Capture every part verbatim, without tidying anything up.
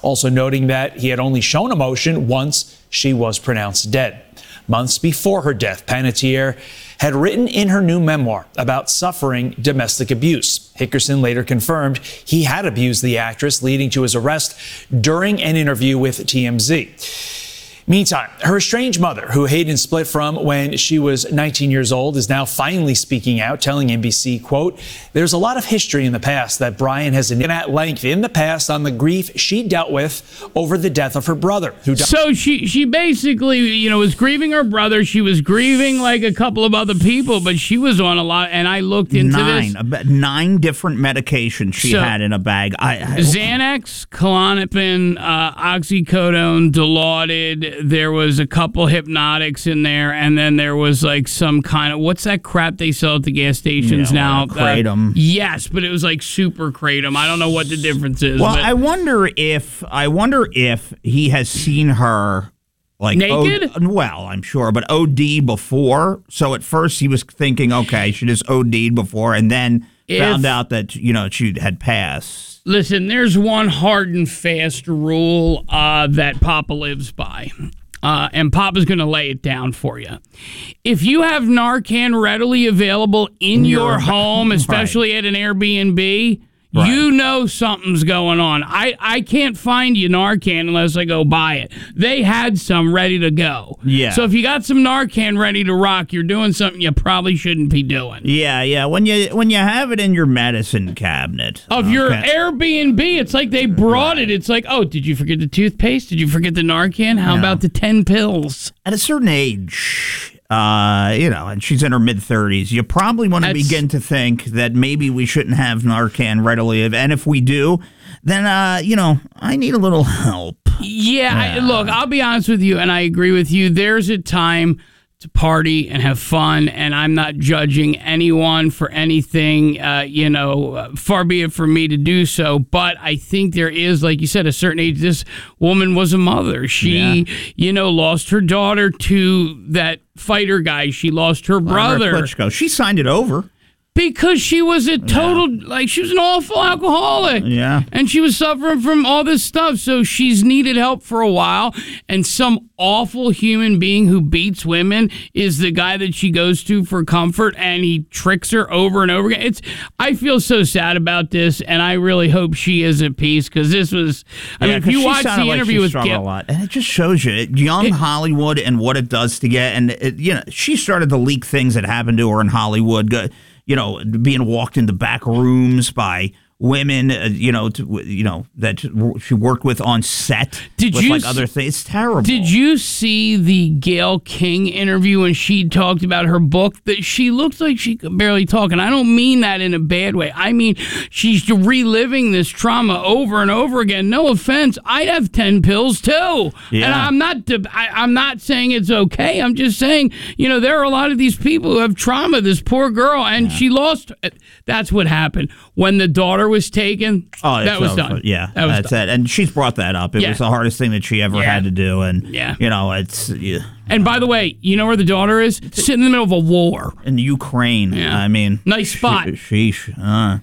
also noting that he had only shown emotion once she was pronounced dead. Months before her death, Panettiere had written in her new memoir about suffering domestic abuse. Hickerson later confirmed he had abused the actress, leading to his arrest during an interview with T M Z. Meantime, her estranged mother, who Hayden split from when she was nineteen years old, is now finally speaking out, telling N B C, quote, "There's a lot of history in the past that Brian has been at length in the past on the grief she dealt with over the death of her brother, who died." So she, she basically, you know, was grieving her brother. She was grieving like a couple of other people, but she was on a lot, and I looked into nine, this. About nine different medications she So, had in a bag. I, I, Xanax, Klonopin, uh, oxycodone, Dilaudid. There was a couple hypnotics in there, and then there was like some kind of, what's that crap they sell at the gas stations Yeah, now? well, Kratom. Uh, yes, but it was like super Kratom. I don't know what the difference is. well, but I wonder if I wonder if he has seen her like Naked? O- well, I'm sure, but O D before. So at first he was thinking, okay, she just O D'd before, and then If- found out that you know she had passed. Listen, there's one hard and fast rule uh, that Papa lives by. Uh, and Papa's going to lay it down for you. If you have Narcan readily available in your, Your- home, especially at an Airbnb, Right. you know something's going on. I, I can't find you Narcan unless I go buy it. They had some ready to go. Yeah. So if you got some Narcan ready to rock, you're doing something you probably shouldn't be doing. Yeah, yeah. When you when you have it in your medicine cabinet Of your okay. Airbnb, it's like they brought it. It's like, oh, did you forget the toothpaste? Did you forget the Narcan? How Yeah. about the ten pills? At a certain age, uh, you know, and she's in her mid thirties, you probably want to That's- begin to think that maybe we shouldn't have Narcan readily. And if we do, then, uh, you know, I need a little help. Yeah, I, look, I'll be honest with you, and I agree with you. There's a time to party and have fun, and I'm not judging anyone for anything, uh, you know, uh, far be it from me to do so, but I think there is, like you said, a certain age. This woman was a mother. She, Yeah. you know, lost her daughter to that fighter guy. She lost her brother. Vladimir Klitschko. She signed it over. Because she was a total, like, she was an awful alcoholic. Yeah. And she was suffering from all this stuff. So she's needed help for a while. And some awful human being who beats women is the guy that she goes to for comfort. And he tricks her over and over again. It's, I feel so sad about this. And I really hope she is at peace. Because this was, I Yeah, mean, if 'cause you she watch the sounded like interview she with struggled Gail. a lot, and it just shows you young It- Hollywood and what it does to get. And it, you know, she started to leak things that happened to her in Hollywood. Go- You know, being walked into back rooms by women, uh, you know, to, you know that she worked with on set. Did with you like s- other things? It's terrible. Did you see the Gayle King interview when she talked about her book? That she looked like she could barely talk, and I don't mean that in a bad way. I mean she's reliving this trauma over and over again. No offense, I'd have ten pills too, Yeah. and I'm not. De- I, I'm not saying it's okay. I'm just saying, you know, there are a lot of these people who have trauma. This poor girl, and she lost. That's what happened when the daughter was taken. Oh, that it's was over. done. Yeah, that was that's done. it. And she's brought that up. It Yeah. was the hardest thing that she ever Yeah. had to do. And Yeah. you know, it's yeah. And by the way, you know where the daughter is? Sitting in the middle of a war. in Ukraine. Yeah. I mean, Nice spot. Sheesh. Uh.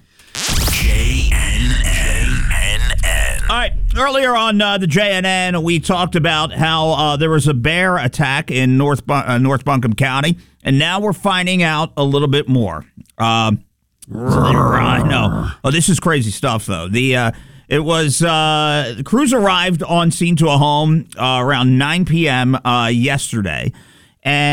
J N N N. All right. Earlier on uh, the J N N, we talked about how uh, there was a bear attack in North Bun- uh, North Buncombe County, and now we're finding out a little bit more. Um, I know. Oh, this is crazy stuff, though. The uh, it was uh, the crews arrived on scene to a home uh, around nine p.m. Uh, yesterday, and